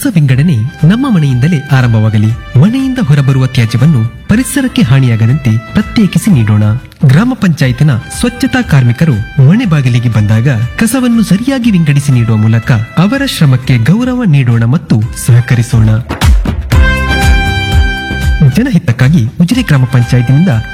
ಕಸ ವಿಂಗಡಣೆ ನಮ್ಮ ಮನೆಯಿಂದಲೇ ಆರಂಭವಾಗಲಿ. ಮನೆಯಿಂದ ಹೊರಬರುವ ತ್ಯಾಜ್ಯವನ್ನು ಪರಿಸರಕ್ಕೆ ಹಾನಿಯಾಗದಂತೆ ಪ್ರತ್ಯೇಕಿಸಿ ನೀಡೋಣ. ಗ್ರಾಮ ಪಂಚಾಯತಿನ ಸ್ವಚ್ಛತಾ ಕಾರ್ಮಿಕರು ಮನೆ ಬಾಗಿಲಿಗೆ ಬಂದಾಗ ಕಸವನ್ನು ಸರಿಯಾಗಿ ವಿಂಗಡಿಸಿ ನೀಡುವ ಮೂಲಕ ಅವರ ಶ್ರಮಕ್ಕೆ ಗೌರವ ನೀಡೋಣ ಮತ್ತು ಸಹಕರಿಸೋಣ. ಜನಹಿತಕ್ಕಾಗಿ ಉಜಿರೆ ಗ್ರಾಮ ಪಂಚಾಯತಿನಿಂದ